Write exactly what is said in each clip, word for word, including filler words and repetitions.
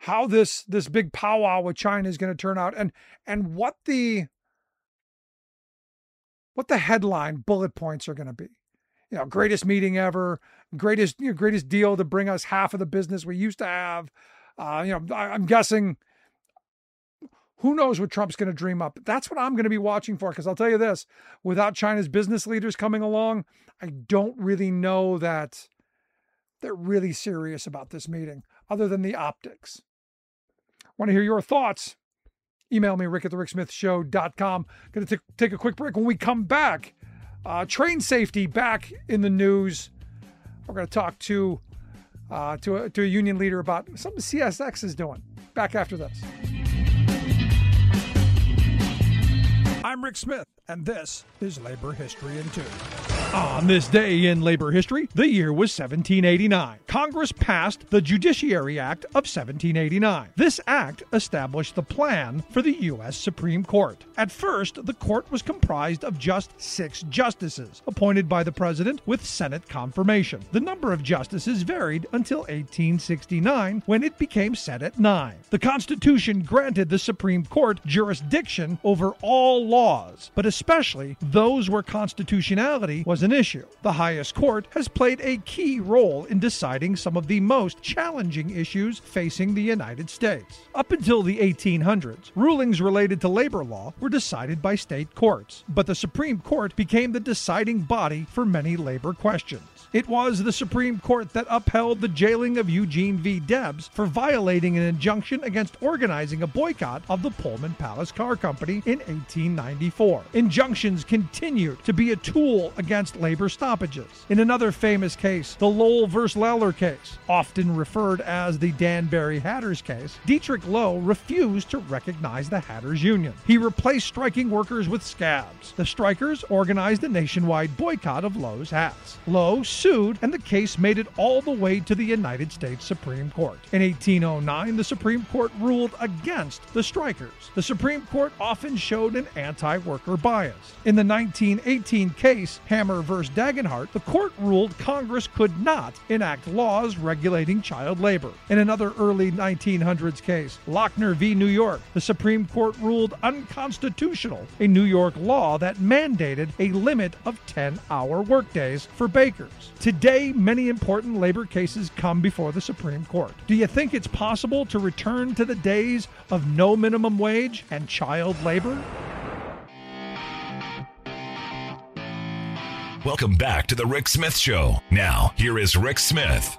how this this big powwow with China is going to turn out, and and what the what the headline bullet points are going to be. You know, greatest meeting ever, greatest you know, greatest deal to bring us half of the business we used to have. Uh, you know, I, I'm guessing. Who knows what Trump's going to dream up? That's what I'm going to be watching for, because I'll tell you this, without China's business leaders coming along, I don't really know that they're really serious about this meeting, other than the optics. Want to hear your thoughts? Email me, rick at the rick smith show dot com. Going to take a quick break. When we come back, uh, train safety back in the news. We're going to talk to, uh, to, a, to a union leader about something C S X is doing. Back after this. I'm Rick Smith, and this is Labor History in Two. On this day in labor history, the year was seventeen eighty-nine. Congress passed the Judiciary Act of seventeen eighty-nine. This act established the plan for the U S Supreme Court. At first, the court was comprised of just six justices, appointed by the president with Senate confirmation. The number of justices varied until eighteen sixty-nine, when it became set at nine. The Constitution granted the Supreme Court jurisdiction over all laws, but especially those where constitutionality was an issue. The highest court has played a key role in deciding some of the most challenging issues facing the United States. Up until the eighteen hundreds, rulings related to labor law were decided by state courts, but the Supreme Court became the deciding body for many labor questions. It was the Supreme Court that upheld the jailing of Eugene V. Debs for violating an injunction against organizing a boycott of the Pullman Palace Car Company in eighteen ninety-four. Injunctions continued to be a tool against labor stoppages. In another famous case, the Lowell versus Lawler case, often referred as the Danbury Hatters case, Dietrich Lowe refused to recognize the Hatters Union. He replaced striking workers with scabs. The strikers organized a nationwide boycott of Lowe's hats. Lowe sued, and the case made it all the way to the United States Supreme Court. In eighteen oh nine, the Supreme Court ruled against the strikers. The Supreme Court often showed an anti-worker bias. In the nineteen eighteen case, Hammer versus Dagenhart, the court ruled Congress could not enact laws regulating child labor. In another early nineteen hundreds case, Lochner v. New York, the Supreme Court ruled unconstitutional a New York law that mandated a limit of ten-hour workdays for bakers. Today, many important labor cases come before the Supreme Court. Do you think it's possible to return to the days of no minimum wage and child labor? Welcome back to the Rick Smith Show. Now, here is Rick Smith.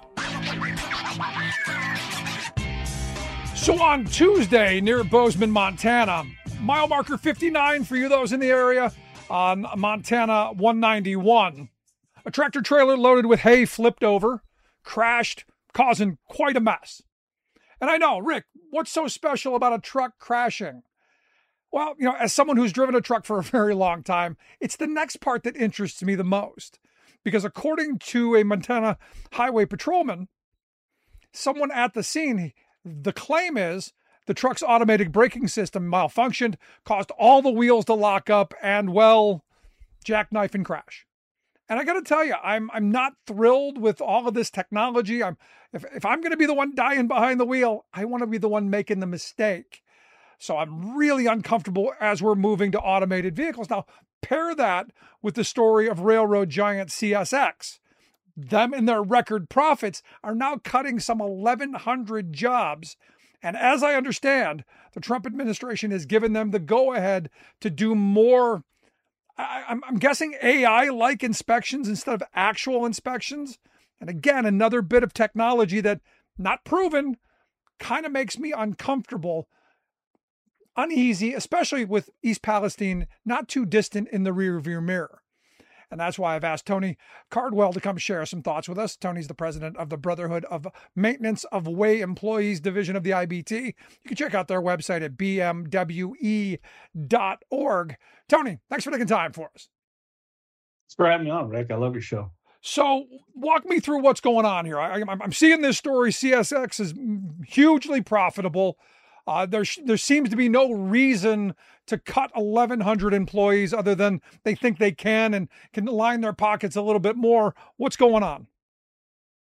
So on Tuesday, near Bozeman, Montana, mile marker fifty-nine for you those in the area, on Montana one ninety-one, a tractor trailer loaded with hay flipped over, crashed, causing quite a mess. And I know, Rick, what's so special about a truck crashing? Well, you know, as someone who's driven a truck for a very long time, it's the next part that interests me the most. Because according to a Montana highway patrolman, someone at the scene, the claim is the truck's automatic braking system malfunctioned, caused all the wheels to lock up, and, well, jackknife and crash. And I got to tell you, I'm I'm not thrilled with all of this technology. I'm if if I'm going to be the one dying behind the wheel, I want to be the one making the mistake. So I'm really uncomfortable as we're moving to automated vehicles. Now, pair that with the story of railroad giant C S X. Them and their record profits are now cutting some eleven hundred jobs. And as I understand, the Trump administration has given them the go-ahead to do more, I, I'm, I'm guessing A I-like inspections instead of actual inspections. And again, another bit of technology that, not proven, kind of makes me uncomfortable, uneasy, especially with East Palestine not too distant in the rearview mirror. And that's why I've asked Tony Cardwell to come share some thoughts with us. Tony's the president of the Brotherhood of Maintenance of Way Employees Division of the I B T. You can check out their website at b m w e dot org. Tony, thanks for taking time for us. Thanks for having me on, Rick. I love your show. So walk me through what's going on here. I, I'm, I'm seeing this story. C S X is hugely profitable. Uh, there, there seems to be no reason to cut eleven hundred employees other than they think they can and can line their pockets a little bit more. What's going on?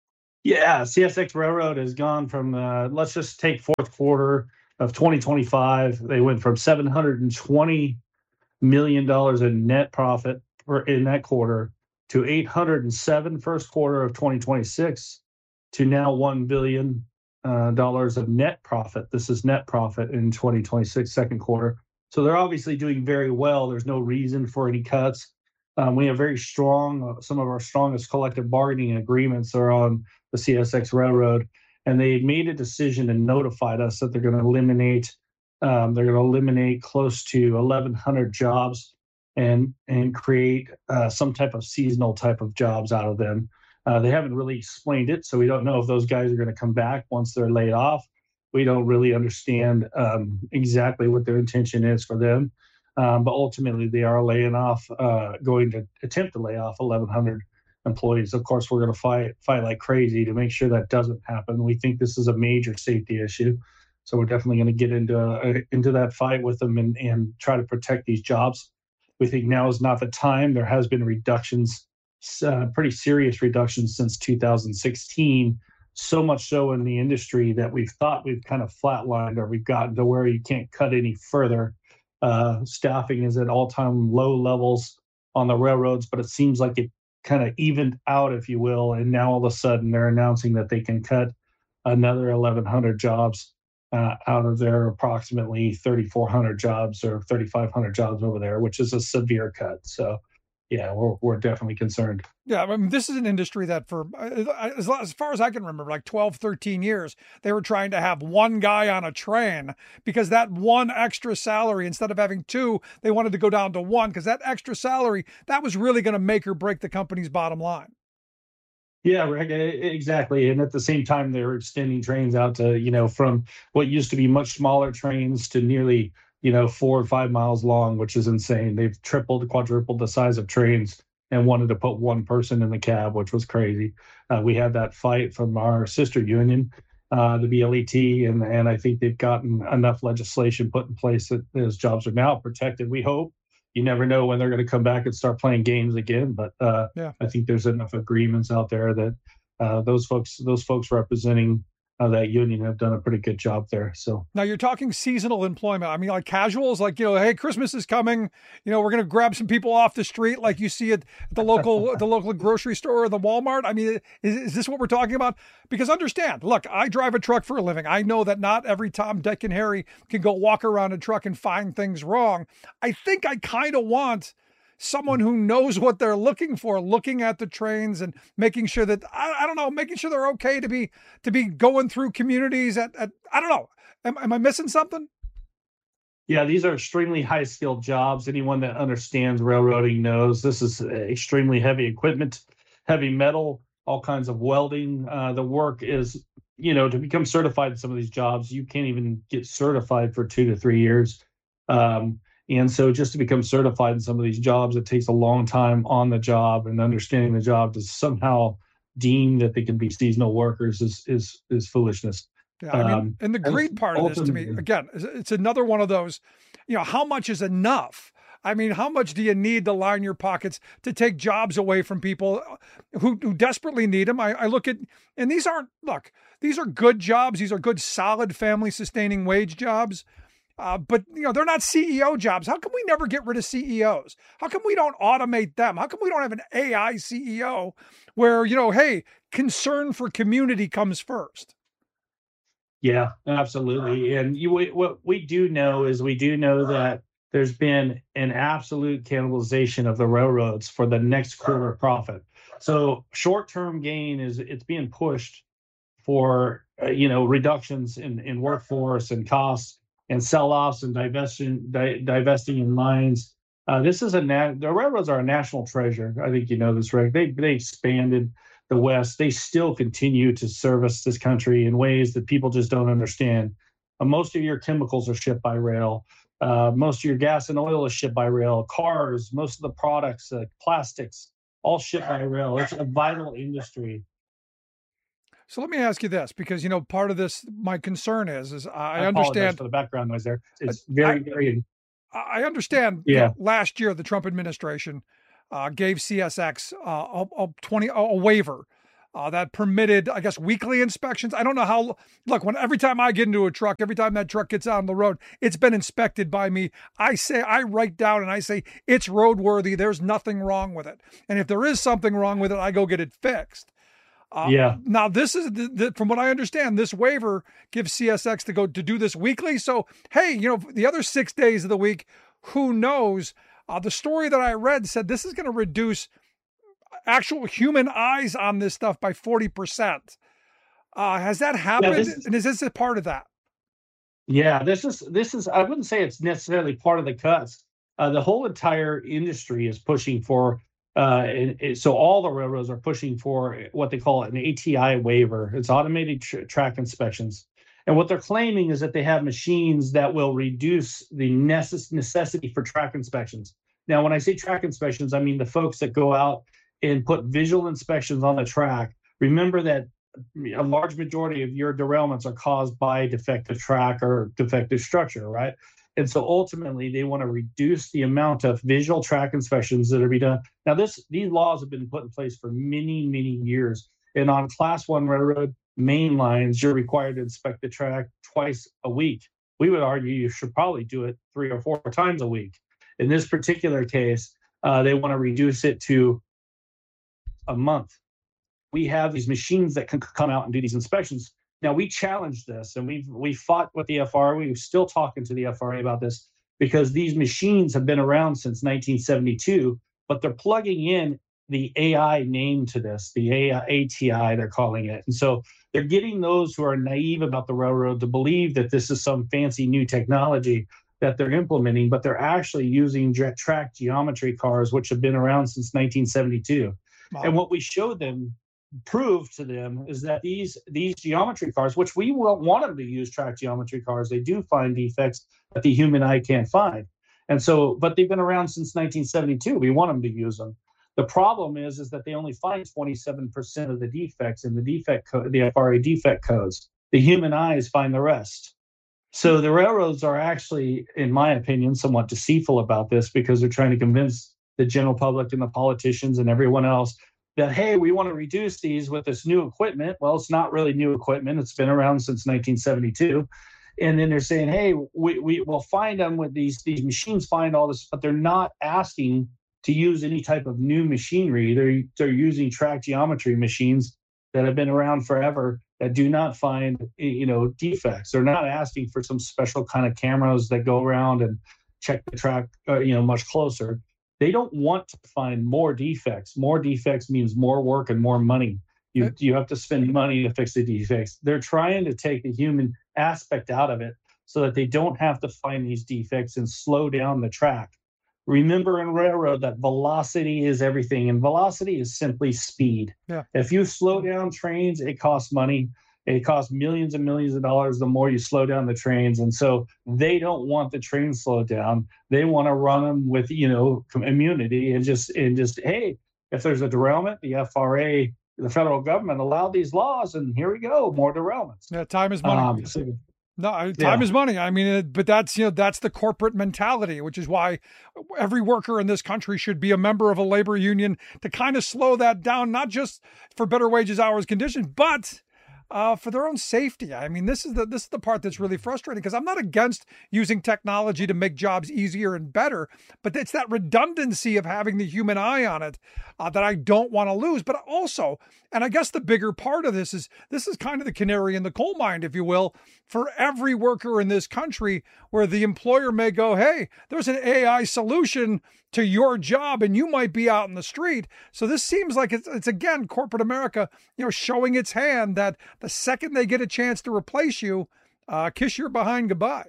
Yeah, C S X Railroad has gone from, uh, let's just take fourth quarter of twenty twenty-five. They went from seven hundred twenty million dollars in net profit for, in that quarter to eight hundred seven first quarter of twenty twenty-six to now one billion dollars uh, of net profit. This is net profit in twenty twenty-six second quarter. So they're obviously doing very well. There's no reason for any cuts. Um, we have very strong, uh, some of our strongest collective bargaining agreements are on the C S X Railroad, and they made a decision and notified us that they're going to eliminate, um, they're going to eliminate close to eleven hundred jobs and and create uh, some type of seasonal type of jobs out of them. Uh, they haven't really explained it, so we don't know if those guys are going to come back once they're laid off. We don't really understand um, exactly what their intention is for them. Um, but ultimately, they are laying off, uh, going to attempt to lay off eleven hundred employees. Of course, we're going to fight fight like crazy to make sure that doesn't happen. We think this is a major safety issue, so we're definitely going to get into uh, into that fight with them and, and try to protect these jobs. We think now is not the time. There has been reductions, uh, pretty serious reductions since two thousand sixteen. So much so in the industry that we've thought we've kind of flatlined, or we've gotten to where you can't cut any further. Uh, staffing is at all-time low levels on the railroads, but it seems like it kind of evened out, if you will. And now all of a sudden they're announcing that they can cut another eleven hundred jobs uh, out of their approximately thirty-four hundred jobs or thirty-five hundred jobs over there, which is a severe cut. So, yeah, we're we're definitely concerned. Yeah, I mean, this is an industry that for as, as far as I can remember, like twelve, thirteen years, they were trying to have one guy on a train because that one extra salary, instead of having two, they wanted to go down to one because that extra salary, that was really going to make or break the company's bottom line. Yeah, Rick, exactly. And at the same time, they were extending trains out to, you know, from what used to be much smaller trains to nearly, you know, four or five miles long, which is insane. They've tripled, quadrupled the size of trains and wanted to put one person in the cab, which was crazy. Uh, we had that fight from our sister union, uh, the B L E T, and, and I think they've gotten enough legislation put in place that those jobs are now protected. We hope. You never know when they're going to come back and start playing games again, but uh, yeah. I think there's enough agreements out there that uh, those folks, those folks representing Uh, that union have done a pretty good job there. So now you're talking seasonal employment. I mean, like casuals, like, you know, hey, Christmas is coming. You know, we're going to grab some people off the street, like you see at the local, the local grocery store or the Walmart. I mean, is, is this what we're talking about? Because understand, look, I drive a truck for a living. I know that not every Tom, Dick, and Harry can go walk around a truck and find things wrong. I think I kind of want someone who knows what they're looking for, looking at the trains and making sure that, I, I don't know, making sure they're okay to be, to be going through communities at, at I don't know. Am, am I missing something? Yeah, these are extremely high skilled jobs. Anyone that understands railroading knows this is extremely heavy equipment, heavy metal, all kinds of welding. Uh, the work is, you know, to become certified in some of these jobs, you can't even get certified for two to three years. Um, And so just to become certified in some of these jobs, it takes a long time on the job, and understanding the job to somehow deem that they can be seasonal workers is is is foolishness. Yeah, I mean, um, and the great part of this to me, again, it's another one of those, you know, how much is enough? I mean, how much do you need to line your pockets to take jobs away from people who, who desperately need them? I, I look at, and these aren't, look, these are good jobs. These are good, solid, family sustaining wage jobs. Uh, but, you know, they're not C E O jobs. How come we never get rid of C E Os? How come we don't automate them? How come we don't have an A I C E O where, you know, hey, concern for community comes first? Yeah, absolutely. And you, what we do know is we do know that there's been an absolute cannibalization of the railroads for the next quarter profit. So short-term gain is it's being pushed for, uh, you know, reductions in, in workforce and costs, and sell-offs and divesting, di- divesting in lines. Uh, this is a na- the railroads are a national treasure. I think you know this, Rick. They they expanded the West. They still continue to service this country in ways that people just don't understand. Uh, most of your chemicals are shipped by rail. Uh, most of your gas and oil is shipped by rail. Cars, most of the products, uh, plastics, all shipped by rail. It's a vital industry. So let me ask you this, because, you know, part of this, my concern is, is I, I understand for the background noise there. It's very, I, very. I understand. Yeah. You know, last year, the Trump administration uh, gave C S X uh, a, a twenty a waiver uh, that permitted, I guess, weekly inspections. I don't know how, look, when every time I get into a truck, every time that truck gets out on the road, it's been inspected by me. I say, I write down and I say, it's roadworthy. There's nothing wrong with it. And if there is something wrong with it, I go get it fixed. Uh, yeah. Now, this is, the, the, from what I understand, this waiver gives C S X to go to do this weekly. So, hey, you know, the other six days of the week, who knows? Uh, the story that I read said this is going to reduce actual human eyes on this stuff by forty percent. Uh, has that happened? Yeah, is, and is this a part of that? Yeah, this is, this is, I wouldn't say it's necessarily part of the cuts. Uh, the whole entire industry is pushing for, uh, and, and so all the railroads are pushing for what they call an A T I waiver. It's automated tr- track inspections. And what they're claiming is that they have machines that will reduce the necess- necessity for track inspections. Now, when I say track inspections, I mean the folks that go out and put visual inspections on the track. Remember that a large majority of your derailments are caused by defective track or defective structure, right? And so ultimately, they want to reduce the amount of visual track inspections that are being done. Now, this these laws have been put in place for many, many years. And on Class One railroad main lines, you're required to inspect the track twice a week. We would argue you should probably do it three or four times a week. In this particular case, uh, they want to reduce it to a month. We have these machines that can come out and do these inspections. Now, we challenged this, and we've we fought with the F R A. We're still talking to the F R A about this because these machines have been around since nineteen seventy-two, but they're plugging in the A I name to this, the A T I, they're calling it. And so they're getting those who are naive about the railroad to believe that this is some fancy new technology that they're implementing, but they're actually using track geometry cars, which have been around since nineteen seventy-two. Wow. And what we showed them, proved to them, is that these these geometry cars, which we won't want them to use track geometry cars, they do find defects that the human eye can't find. And so, but they've been around since nineteen seventy-two. We want them to use them. The problem is, is that they only find twenty-seven percent of the defects in the defect code, the F R A defect codes. The human eyes find the rest. So the railroads are actually, in my opinion, somewhat deceitful about this because they're trying to convince the general public and the politicians and everyone else that, hey, we want to reduce these with this new equipment. Well, it's not really new equipment. It's been around since nineteen seventy-two. And then they're saying, hey, we, we will find them with these, these machines find all this, but they're not asking to use any type of new machinery. They're, they're using track geometry machines that have been around forever that do not find, you know, defects. They're not asking for some special kind of cameras that go around and check the track, uh, you know, much closer. They don't want to find more defects. More defects means more work and more money. You you have to spend money to fix the defects. They're trying to take the human aspect out of it so that they don't have to find these defects and slow down the track. Remember in railroad that velocity is everything, and velocity is simply speed. Yeah. If you slow down trains, it costs money. It costs millions and millions of dollars the more you slow down the trains. And so they don't want the trains slowed down. They want to run them with, you know, immunity and just, and just, hey, if there's a derailment, the F R A, the federal government allowed these laws, and here we go, more derailments. Yeah, time is money. Um, so, no, time yeah. is money. I mean, but that's, you know, that's the corporate mentality, which is why every worker in this country should be a member of a labor union to kind of slow that down, not just for better wages, hours, conditions, but Uh, for their own safety. I mean, this is the this is the part that's really frustrating, because I'm not against using technology to make jobs easier and better, but it's that redundancy of having the human eye on it uh, that I don't want to lose. But also, and I guess the bigger part of this is this is kind of the canary in the coal mine, if you will, for every worker in this country, where the employer may go, hey, there's an A I solution to your job and you might be out in the street. So this seems like it's, it's again, corporate America, you know, showing its hand that the second they get a chance to replace you, uh, kiss your behind goodbye.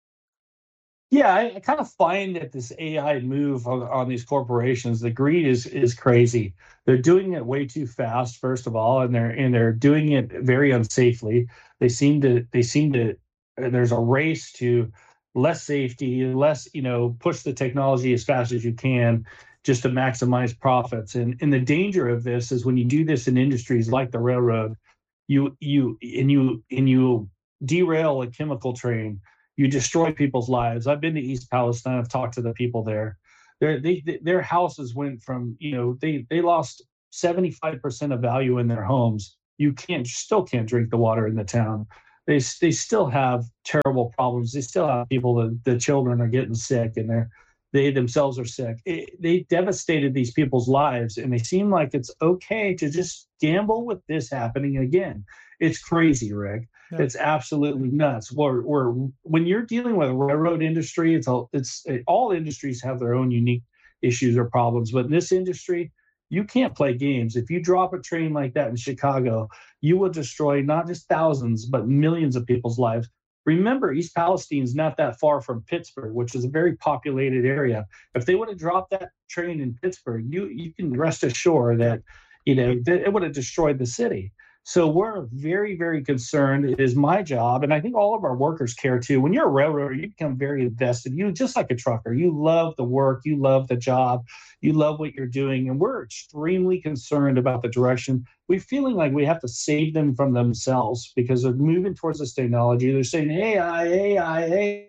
Yeah, I, I kind of find that this A I move on, on these corporations, the greed is is crazy. They're doing it way too fast, first of all, and they're and they're doing it very unsafely. They seem to they seem to there's a race to less safety, less, you know, push the technology as fast as you can just to maximize profits. And and the danger of this is when you do this in industries like the railroad, you you and you and you derail a chemical train, you destroy people's lives. I've been to East Palestine. I've talked to the people there. Their they, their houses went from, you know, they they lost seventy-five percent of value in their homes, you can't still can't drink the water in the town. They they still have terrible problems. They still have people that the children are getting sick and they're they themselves are sick. It, they devastated these people's lives, and they seem like it's okay to just gamble with this happening again. It's crazy, Rick. Yeah. It's absolutely nuts. We're, we're, when you're dealing with a railroad industry, it's all, it's it, all industries have their own unique issues or problems, but in this industry, you can't play games. If you drop a train like that in Chicago, you will destroy not just thousands, but millions of people's lives. Remember, East Palestine's not that far from Pittsburgh, which is a very populated area. If they would have dropped that train in Pittsburgh, you you can rest assured that, you know, that it would have destroyed the city. So we're very, very concerned. It is my job, and I think all of our workers care too. When you're a railroader, you become very invested. You just like a trucker. You love the work. You love the job. You love what you're doing, and we're extremely concerned about the direction. We're feeling like we have to save them from themselves because they're moving towards this technology. They're saying A I, A I, A I.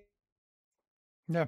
Yeah.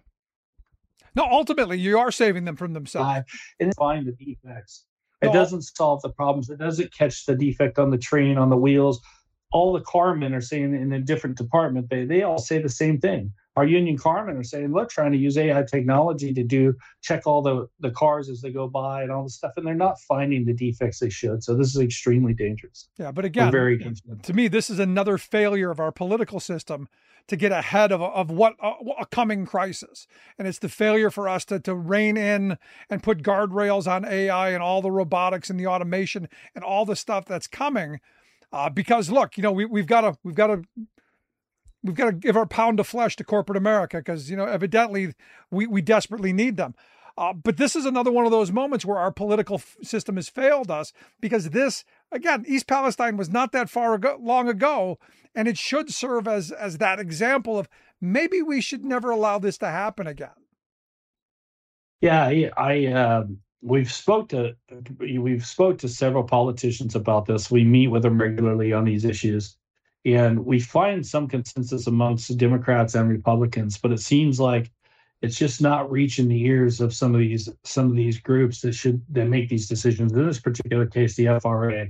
No, ultimately, you are saving them from themselves. And find the defects. It doesn't solve the problems. It doesn't catch the defect on the train, on the wheels. All the carmen are saying in a different department, they, they all say the same thing. Our union carmen are saying, we're trying to use A I technology to do check all the, the cars as they go by and all the stuff, and they're not finding the defects they should. So this is extremely dangerous. Yeah, but again, very to me, this is another failure of our political system to get ahead of, of what a, a coming crisis. And it's the failure for us to, to rein in and put guardrails on A I and all the robotics and the automation and all the stuff that's coming. Uh, because look, you know, we, we've got to, we've got to, we've got to give our pound of flesh to corporate America because, you know, evidently we, we desperately need them. Uh, but this is another one of those moments where our political f- system has failed us because this, again, East Palestine was not that far ago, long ago, and it should serve as as that example of maybe we should never allow this to happen again. Yeah, I, I uh, we've spoke to we've spoke to several politicians about this. We meet with them regularly on these issues, and we find some consensus amongst Democrats and Republicans. But it seems like it's just not reaching the ears of some of these some of these groups that should that make these decisions. In this particular case, the F R A.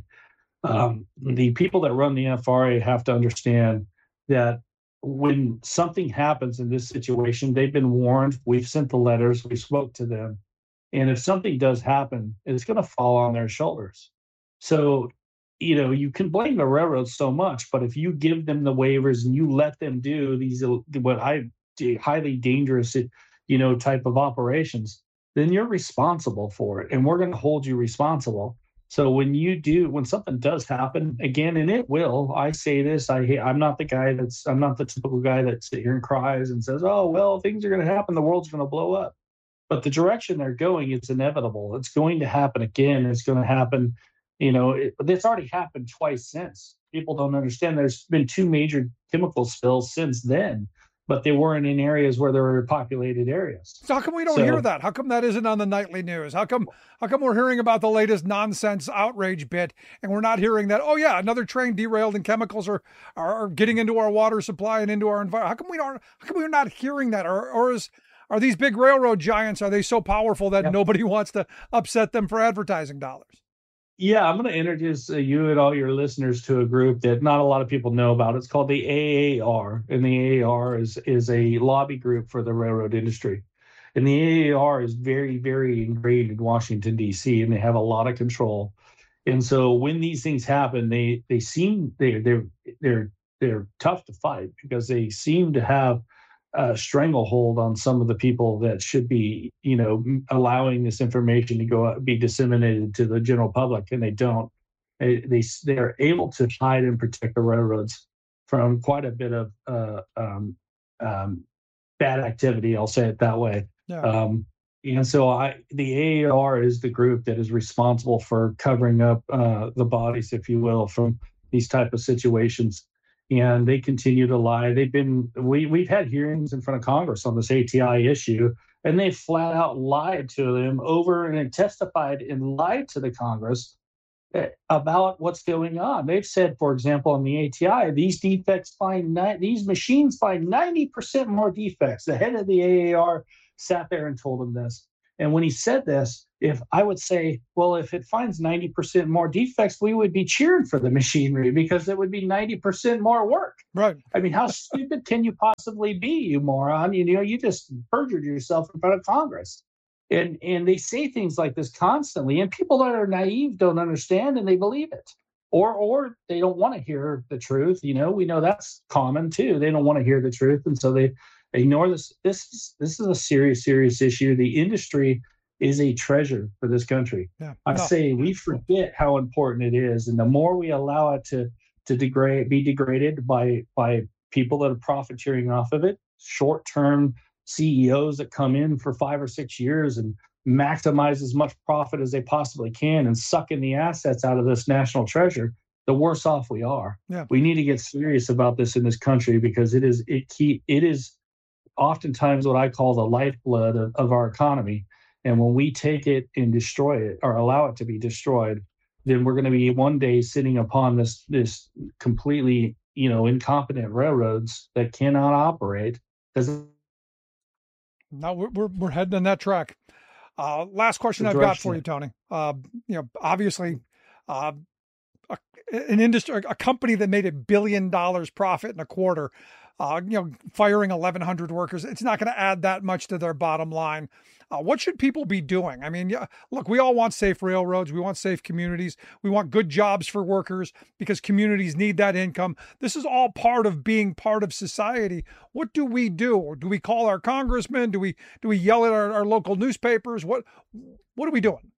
Um, the people that run the F R A have to understand that when something happens in this situation, they've been warned. We've sent the letters. We spoke to them, and if something does happen, it's going to fall on their shoulders. So, you know, you can blame the railroads so much, but if you give them the waivers and you let them do these what I highly dangerous, you know, type of operations, then you're responsible for it, and we're going to hold you responsible. So when you do, when something does happen again, and it will, I say this, I I'm not the guy that's, I'm not the typical guy that sits here and cries and says, oh, well, things are going to happen. The world's going to blow up. But the direction they're going, it's inevitable. It's going to happen again. It's going to happen. You know, it, it's already happened twice since. People don't understand. There's been two major chemical spills since then, but they weren't in areas where there were populated areas. So how come we don't so, hear that? How come that isn't on the nightly news? How come how come we're hearing about the latest nonsense outrage bit and we're not hearing that, oh yeah, another train derailed and chemicals are are getting into our water supply and into our environment? How come we don't how come we're not hearing that? Or or is are these big railroad giants, are they so powerful that yeah. nobody wants to upset them for advertising dollars? Yeah, I'm going to introduce uh, you and all your listeners to a group that not a lot of people know about. It's called the A A R, and the A A R is is a lobby group for the railroad industry. And the A A R is very, very ingrained in Washington, D C, and they have a lot of control. And so when these things happen, they they seem they they're they're they're tough to fight because they seem to have a stranglehold on some of the people that should be, you know, allowing this information to go be disseminated to the general public, and they don't. They they they're able to hide and protect the railroads from quite a bit of uh, um, um, bad activity. I'll say it that way. Yeah. Um, and so I, the A A R is the group that is responsible for covering up uh, the bodies, if you will, from these type of situations. And they continue to lie. They've been we we've had hearings in front of Congress on this A T I issue, and they flat out lied to them over and testified and lied to the Congress about what's going on. They've said, for example, on the A T I, these defects find ni- these machines find ninety percent more defects. The head of the A A R sat there and told them this. And when he said this, if I would say, well, if it finds ninety percent more defects, we would be cheering for the machinery because it would be ninety percent more work. Right. I mean, how stupid can you possibly be, you moron? You know, you just perjured yourself in front of Congress. And and they say things like this constantly, and people that are naive don't understand and they believe it. Or or they don't want to hear the truth. You know, we know that's common too. They don't want to hear the truth, and so they ignore this. This is this is a serious, serious issue. The industry is a treasure for this country. Yeah, I no. say we forget how important it is, and the more we allow it to to degrade, be degraded by by people that are profiteering off of it, short-term C E Os that come in for five or six years and maximize as much profit as they possibly can and suck in the assets out of this national treasure, the worse off we are. Yeah. We need to get serious about this in this country because it is it key it is oftentimes what I call the lifeblood of, of our economy. And when we take it and destroy it or allow it to be destroyed, then we're going to be one day sitting upon this this completely, you know, incompetent railroads that cannot operate. No, we're, we're we're heading in that track. Uh, last question I've got for you, Tony. Uh, you know, obviously, uh, a, an industry, a company that made a billion dollars profit in a quarter, uh, you know, firing eleven hundred workers, it's not going to add that much to their bottom line. Uh, what should people be doing? I mean, yeah, look, we all want safe railroads. We want safe communities. We want good jobs for workers because communities need that income. This is all part of being part of society. What do we do? Do we call our congressmen? Do we do we yell at our, our local newspapers? What what are we doing?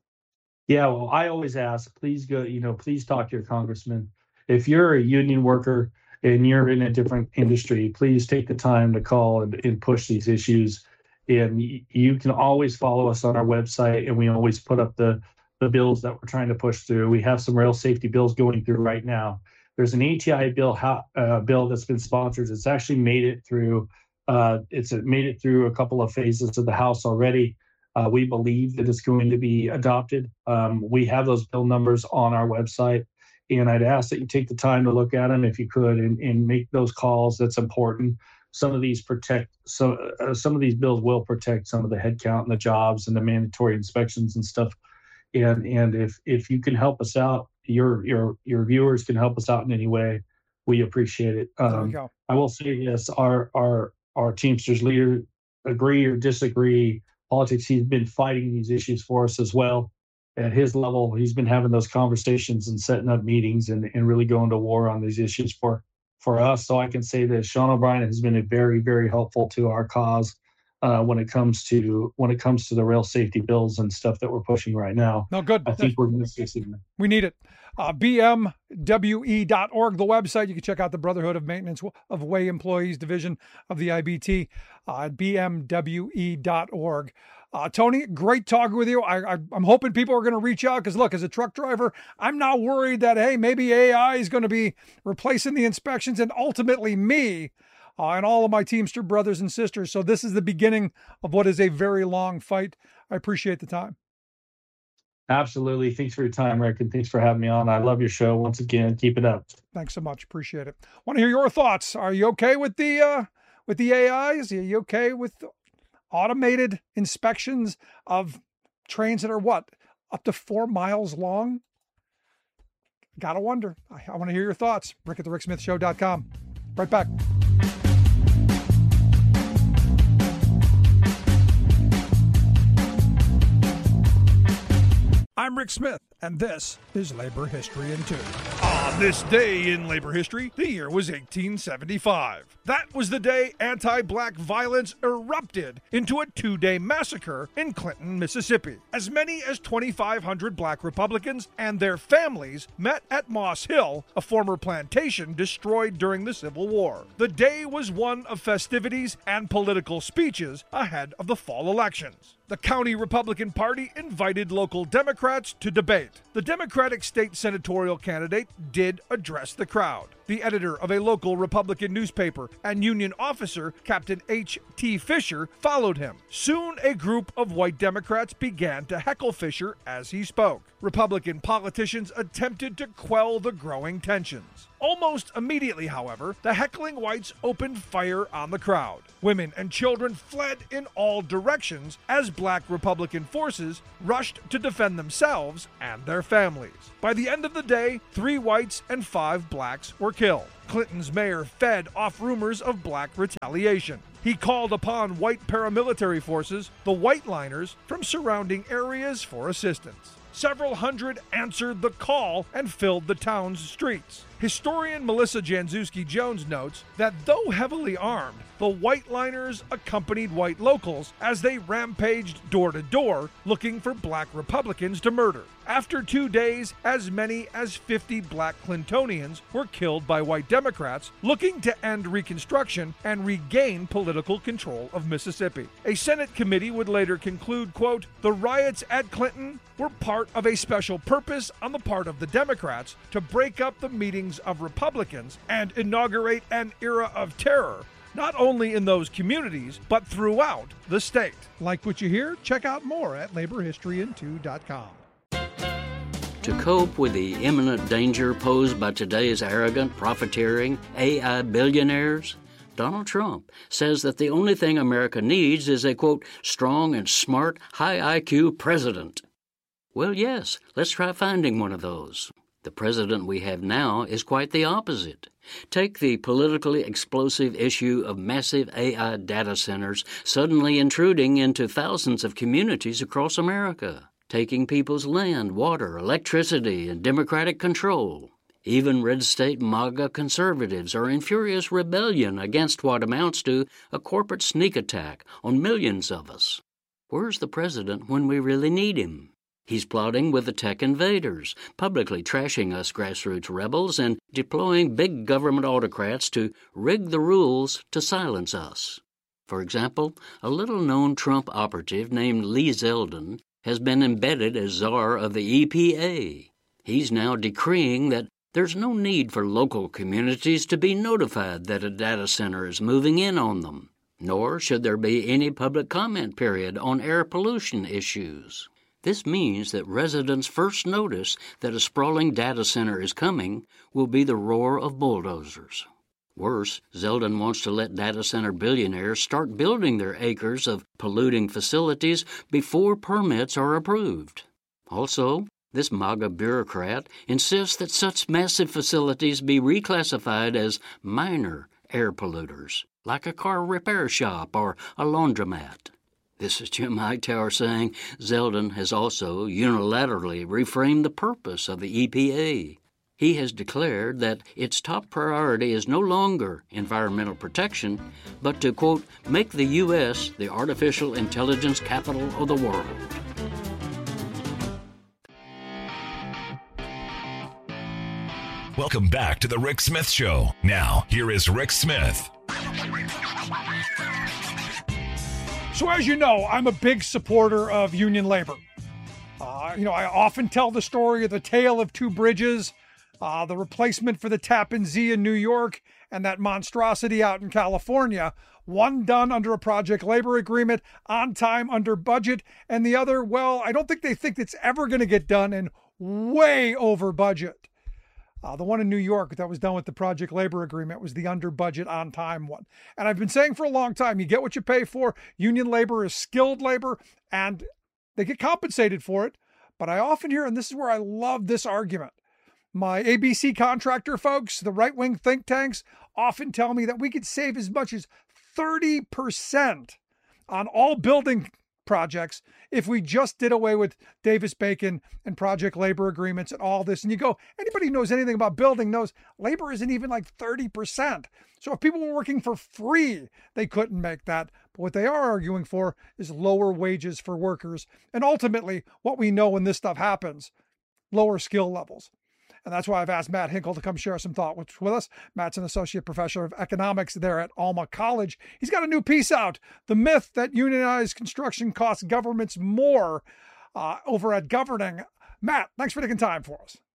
Yeah, well, I always ask, please go, you know, please talk to your congressman. If you're a union worker and you're in a different industry, please take the time to call and, and push these issues. And you can always follow us on our website, and we always put up the, the bills that we're trying to push through. We have some rail safety bills going through right now. There's an A T I bill uh, bill that's been sponsored. It's actually made it through. Uh, it's made it through a couple of phases of the House already. Uh, we believe that it's going to be adopted. Um, we have those bill numbers on our website, and I'd ask that you take the time to look at them if you could, and, and make those calls. That's important. Some of these protect so uh, some of these bills will protect some of the headcount and the jobs and the mandatory inspections and stuff. And and if if you can help us out, your your your viewers can help us out in any way, we appreciate it. Um, there we go. I will say yes, our our our Teamsters leader, agree or disagree politics, he's been fighting these issues for us as well. At his level, he's been having those conversations and setting up meetings and, and really going to war on these issues for for us. So I can say that Sean O'Brien has been a very, very helpful to our cause uh, when it comes to when it comes to the rail safety bills and stuff that we're pushing right now. No, good. I think we're going to see something. We need it. Uh, B M W E dot org, the website. You can check out the Brotherhood of Maintenance of Way Employees Division of the I B T uh, at B M W E dot org. Uh, Tony, great talking with you. I, I, I'm hoping people are going to reach out because, look, as a truck driver, I'm not worried that, hey, maybe A I is going to be replacing the inspections and ultimately me uh, and all of my Teamster brothers and sisters. So this is the beginning of what is a very long fight. I appreciate the time. Absolutely. Thanks for your time, Rick, and thanks for having me on. I love your show. Once again, keep it up. Thanks so much. Appreciate it. Want to hear your thoughts. Are you okay with the uh, with the A Is? Are you okay with automated inspections of trains that are what, up to four miles long? Gotta wonder. I, I want to hear your thoughts. Rick at the rick smith show dot com. Right back. I'm Rick Smith, and this is Labor History in Two. On this day in labor history, the year was eighteen seventy-five. That was the day anti-black violence erupted into a two-day massacre in Clinton, Mississippi. As many as twenty-five hundred black Republicans and their families met at Moss Hill, a former plantation destroyed during the Civil War. The day was one of festivities and political speeches ahead of the fall elections. The county Republican Party invited local Democrats to debate. The Democratic state senatorial candidate did address the crowd. The editor of a local Republican newspaper and Union officer, Captain H T Fisher, followed him. Soon a group of white Democrats began to heckle Fisher as he spoke. Republican politicians attempted to quell the growing tensions. Almost immediately, however, the heckling whites opened fire on the crowd. Women and children fled in all directions as black Republican forces rushed to defend themselves and their families. By the end of the day, three whites and five blacks were killed. Clinton's mayor fed off rumors of black retaliation. He called upon white paramilitary forces, the Whiteliners, from surrounding areas for assistance. Several hundred answered the call and filled the town's streets. Historian Melissa Janczewski Jones notes that though heavily armed, the Whiteliners accompanied white locals as they rampaged door to door looking for black Republicans to murder. After two days, as many as fifty black Clintonians were killed by white Democrats looking to end Reconstruction and regain political control of Mississippi. A Senate committee would later conclude, quote, "The riots at Clinton were part of a special purpose on the part of the Democrats to break up the meetings of Republicans and inaugurate an era of terror, not only in those communities, but throughout the state." Like what you hear? Check out more at labor history in two dot com. To cope with the imminent danger posed by today's arrogant, profiteering A I billionaires, Donald Trump says that the only thing America needs is a, quote, strong and smart, high I Q president. Well, yes, let's try finding one of those. The president we have now is quite the opposite. Take the politically explosive issue of massive A I data centers suddenly intruding into thousands of communities across America, taking people's land, water, electricity, and democratic control. Even red state MAGA conservatives are in furious rebellion against what amounts to a corporate sneak attack on millions of us. Where's the president when we really need him? He's plotting with the tech invaders, publicly trashing us grassroots rebels and deploying big government autocrats to rig the rules to silence us. For example, a little-known Trump operative named Lee Zeldin has been embedded as czar of the E P A. He's now decreeing that there's no need for local communities to be notified that a data center is moving in on them, nor should there be any public comment period on air pollution issues. This means that residents' first notice that a sprawling data center is coming will be the roar of bulldozers. Worse, Zeldin wants to let data center billionaires start building their acres of polluting facilities before permits are approved. Also, this MAGA bureaucrat insists that such massive facilities be reclassified as minor air polluters, like a car repair shop or a laundromat. This is Jim Hightower saying Zeldin has also unilaterally reframed the purpose of the E P A. He has declared that its top priority is no longer environmental protection, but to, quote, make the U S the artificial intelligence capital of the world. Welcome back to the Rick Smith Show. Now, here is Rick Smith. So as you know, I'm a big supporter of union labor. Uh, you know, I often tell the story of the tale of two bridges, uh, the replacement for the Tappan Zee in New York and that monstrosity out in California. One done under a project labor agreement, on time, under budget, and the other, well, I don't think they think it's ever going to get done and way over budget. Uh, the one in New York that was done with the project labor agreement was the under budget, on time one. And I've been saying for a long time, you get what you pay for. Union labor is skilled labor and they get compensated for it. But I often hear, and this is where I love this argument, my A B C contractor folks, the right-wing think tanks, often tell me that we could save as much as thirty percent on all building projects if we just did away with Davis-Bacon and project labor agreements and all this. And you go, anybody who knows anything about building knows labor isn't even like thirty percent. So if people were working for free, they couldn't make that. But what they are arguing for is lower wages for workers. And ultimately, what we know when this stuff happens, lower skill levels. And that's why I've asked Matt Hinkle to come share some thought with, with us. Matt's an associate professor of economics there at Alma College. He's got a new piece out, The Myth That Unionized Construction Costs Governments More, uh, over at Governing. Matt, thanks for taking time for us.